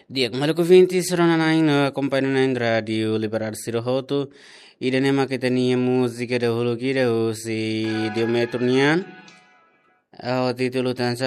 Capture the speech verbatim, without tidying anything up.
Dia kembali ke vinte sarana naing na kompanyo naing radio Liberar Sirohoto. Ida nema kita ni musika dahulu kira si Diometronian. Au titulo tansa